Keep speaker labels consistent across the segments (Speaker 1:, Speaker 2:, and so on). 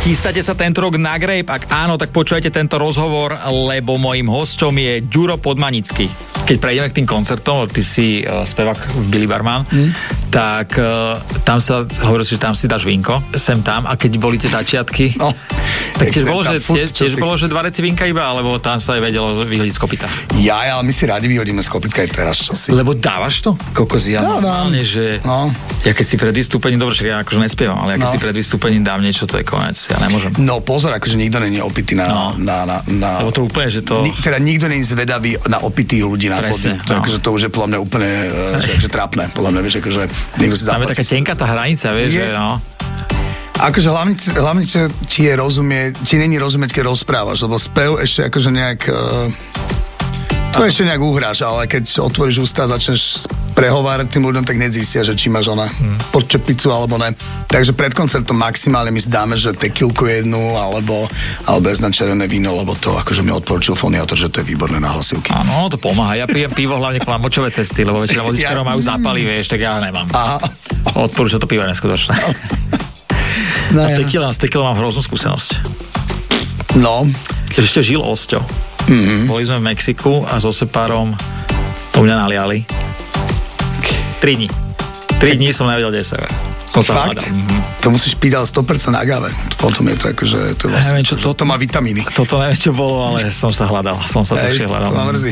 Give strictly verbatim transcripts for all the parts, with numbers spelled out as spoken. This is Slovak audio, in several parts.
Speaker 1: Chystáte sa tento rok na Grape? Ak áno, tak počujete tento rozhovor, lebo mojím hosťom je Ďuro Podmanický. Keď prejdeme k tým koncertom, ty si uh, spevák Billy Barman, mm. tak uh, tam sa hovorí, že tam si dáš vínko, sem tam, a keď boli tie začiatky, no, tak tiež bolo, že, furt, tiež, tiež si... bolo, že dva reci vínka iba, alebo tam sa aj vedelo vyhodiť z kopyta.
Speaker 2: Ja, ale my si radi vyhodíme z kopytka aj teraz, čo si.
Speaker 1: Lebo dávaš to? Kokos, ja normálne, že no. ja keď si pred vystúpením, dobre, že ja akože nespievam, ale ja keď no. si pred vystúpením dám niečo, to je konec, ja nemôžem.
Speaker 2: No pozor, akože nikto není opitý na... No. na, na, na
Speaker 1: lebo to úplne, že to...
Speaker 2: Ni, teda nikto není zvedavý na opitých ľudí na pódiu. To, no. akože, to už je podľa mňa úplne že, že trápne, podľa mňa, vieš, akože niekto si
Speaker 1: zaplatí. Tam je taká tenká tá hranica, vieš, je, že no...
Speaker 2: Akože hlavne, hlavne ti je rozumieť, ti není rozumieť, keď rozprávaš, lebo spev ešte akože nejak... Uh, to ešte nejak uhráš, ale keď otvoríš ústa a začneš prehovárať tým ľuďom, tak nezistia, že či máš ona hmm. podčepicu alebo ne. Takže pred koncertom maximálne my si dáme, že tekilku jednu alebo, alebo jedna červené víno, lebo to akože mi odporučil foniátor, že to je výborné na hlasivky.
Speaker 1: Áno, to pomáha. Ja pijem pivo hlavne k močové cesty, lebo väčšina vodič, ktoré majú zápaly, vieš, tak ja nemám. Aha. Odporúča to pivo neskutočné. No, a tekila, s tekilou mám hroznú skúsenosť.
Speaker 2: No.
Speaker 1: Keď ešte žil Osťo. Mm-hmm. Boli sme v Mexiku a so sepárom po mňa naliali. Tri dní. Tri dní som nevedel, kde sever. Som sa hľadal. Mm-hmm.
Speaker 2: To musíš piť ale sto percent agave. Potom je to akože... To, vlastne,
Speaker 1: neviem, čo to,
Speaker 2: to má vitamíny.
Speaker 1: Toto neviem, čo bolo, ale som sa hľadal. Som sa
Speaker 2: Hej,
Speaker 1: dlhšie hľadal.
Speaker 2: To ma mrzí.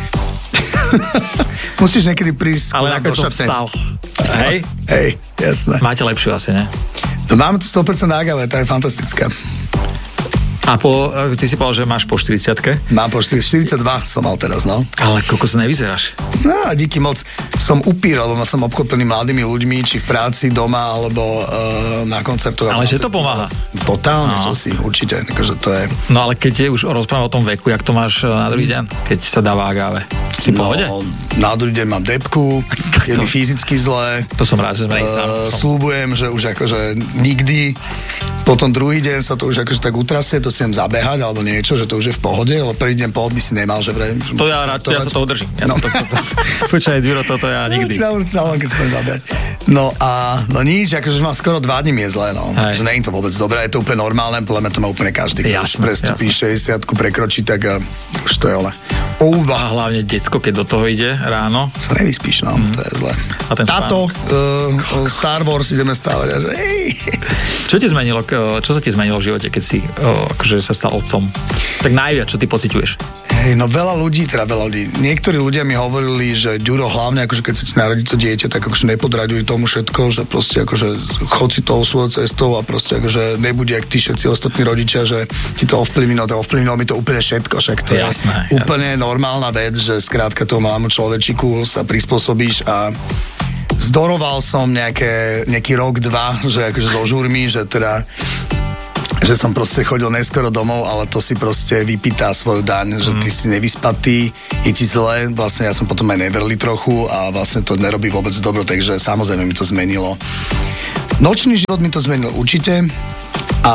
Speaker 2: Musíš niekedy prísť...
Speaker 1: Ale ako som vstal. Hej?
Speaker 2: Hej, jasné.
Speaker 1: Máte lepšiu asi, ne?
Speaker 2: No máme tu sto percent agave, to je fantastická.
Speaker 1: A po, ty si povedal, že máš po štyridsiatke?
Speaker 2: Mám po štyridsaťdva som mal teraz, no.
Speaker 1: Ale kokos nevyzeráš.
Speaker 2: No, díky moc. Som upír, lebo som obklopený mladými ľuďmi, či v práci, doma, alebo uh, na koncertoch.
Speaker 1: Ale že to pomáha.
Speaker 2: Totálne,
Speaker 1: no.
Speaker 2: čo si, určite. Takže to je...
Speaker 1: No ale keď je už rozpráva o tom veku, jak to máš na druhý deň, keď sa dáva agáve? Si v pohode?
Speaker 2: No, na druhý deň mám depku, je mi fyzicky zle.
Speaker 1: To som rád, že sme uh, sám.
Speaker 2: Slúbujem, že už akože nikdy. Potom druhý deň sa to už akože tak utrasie, to si idem zabehať alebo niečo, že to už je v pohode, ale prvý deň pohod by si nemal, že vraj...
Speaker 1: To ja rád, to ja sa toho držím. Ja no. to, to, to, počkaj, Ďuro, toto ja nikdy.
Speaker 2: No, keď sme zabehať. No a no nič, akože mám skoro dva dní je zle, no. Hej. Že nie je to vôbec dobré, je to úplne normálne, podľa mňa to má úplne každý. Keď už prestupí šesťdesiatku, prekročí, tak uh, už to je ale...
Speaker 1: Ouva. A hlavne decko, keď do toho ide ráno.
Speaker 2: Sa nevyspíš, no, mm. to je zle.
Speaker 1: A ten
Speaker 2: Táto, uh, Star Wars ideme stávať a že hej.
Speaker 1: Čo ti zmenilo, čo sa ti zmenilo v živote, keď si uh, akože sa stal otcom? Tak najviac, čo ty pociťuješ?
Speaker 2: Hej, no veľa ľudí, teda veľa ľudí. Niektorí ľudia mi hovorili, že Ďuro, hlavne akože keď sa ti narodí to dieťa, tak akože nepodraďuj tomu všetko, že proste akože chod si toho svojou cestou a proste akože nebude jak tí všetci ostatní rodičia, že ti to ovplyvnilo, to ovplyvnilo mi to úplne všetko, však to
Speaker 1: jasné,
Speaker 2: je úplne jasné. Normálna vec, že skrátka tomu malému človečiku sa prispôsobíš a zdoroval som nejaké, nejaký rok, dva, že akože so žúrmi, že teda že som proste chodil neskoro domov, ale to si proste vypýta svoju daň, že ty si nevyspatý, je ti zle, vlastne ja som potom aj neverli trochu a vlastne to nerobí vôbec dobro, takže samozrejme mi to zmenilo. Nočný život mi to zmenil určite a...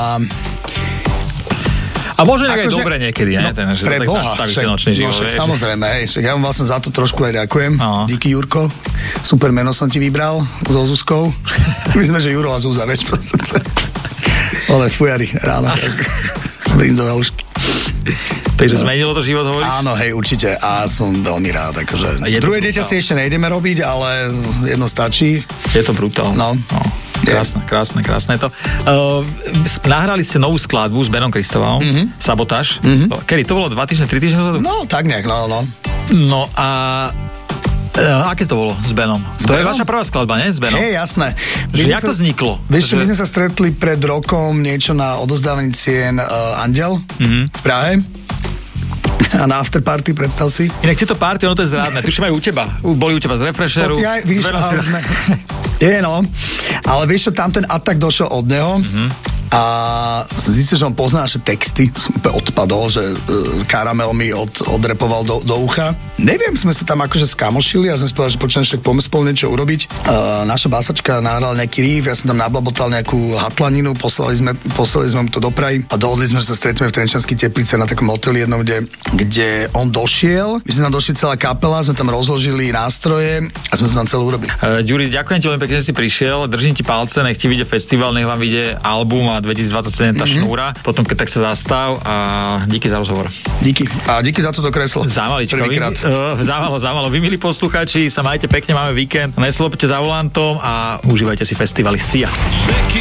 Speaker 1: A možno aj dobre niekedy, ne?
Speaker 2: No,
Speaker 1: ten, že
Speaker 2: pre
Speaker 1: tak
Speaker 2: Boha,
Speaker 1: však, nočný život.
Speaker 2: No, však,
Speaker 1: vieš,
Speaker 2: samozrejme, hej, však ja vám vlastne za to trošku aj ďakujem.
Speaker 1: No.
Speaker 2: Díky, Jurko. Super meno som ti vybral so Zuzkou. My sme, že Juro a Zúza, vieš, proste. Ole, fujari, ráno. Brinzové halušky.
Speaker 1: Takže zmenilo to život, hovoríš?
Speaker 2: Áno, hej, určite. A som veľmi rád. Akože... Druhé dieťa si ešte nejdeme robiť, ale jedno stačí.
Speaker 1: Je to brutál.
Speaker 2: No.
Speaker 1: no. Krásne, krásne, krásne to. Uh, nahrali ste novú skladbu s Benom Kristovalom, mm-hmm. Sabotáž. Mm-hmm. Kedy to bolo? Dva týždne, tri týždne?
Speaker 2: No, tak nejak, no, no.
Speaker 1: No a uh, aké to bolo s Benom? S to Benom? Je vaša prvá skladba, nie? S Benom?
Speaker 2: Hej, jasné.
Speaker 1: Jak to vzniklo?
Speaker 2: Vieš, že my sme sa stretli pred rokom niečo na odozdávanie cien uh, Andel mm-hmm. v Prahe. A na afterparty, predstav si.
Speaker 1: Inak tieto party, ono to je zrádne. Tuším aj u teba. Boli u teba z Refresheru.
Speaker 2: Ja, vidíš, ale sme... Je, no. Ale vieš, čo tam ten atak došiel od neho mm-hmm. a som zistil, že on pozná naše texty. Som úplne odpadol, že uh, karamel mi od, odrepoval do, do ucha. Neviem, sme sa tam akože skamošili a sme spolu, že počujem, však poďme spolu niečo urobiť. Uh, naša basačka nahrala nejaký riff, ja som tam nablabotal nejakú hatlaninu, poslali sme, poslali sme mu to do Prahy a dohodli sme, že sa stretneme v Trenčianskej Teplice na takom hoteli jednom, kde, kde on došiel. My sme tam došli celá kapela, sme tam rozložili nástroje a sme to tam celé urobili.
Speaker 1: Uh, Ďuri, ďakujem ti veľmi pekne, že si prišiel. Držím ti palce, nech ti vyjde festival, nech vám vyjde album a a dvetisícdvadsaťsedem tá mm-hmm. šnúra. Potom keď tak sa zastav a díky za rozhovor.
Speaker 2: Díky. A díky za toto kreslo.
Speaker 1: Zámaličko. Vy, uh, zámalo, zámalo. Vy, milí poslucháči, sa majte pekne, máme víkend. Neslopte za volantom a užívajte si festivaly SIA.